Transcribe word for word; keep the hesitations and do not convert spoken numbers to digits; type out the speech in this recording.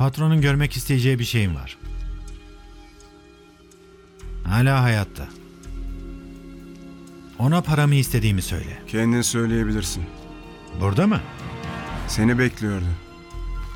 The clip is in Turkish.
Patronun görmek isteyeceği bir şeyim var. Hala hayatta. Ona paramı istediğimi söyle. Kendin söyleyebilirsin. Burada mı? Seni bekliyordu.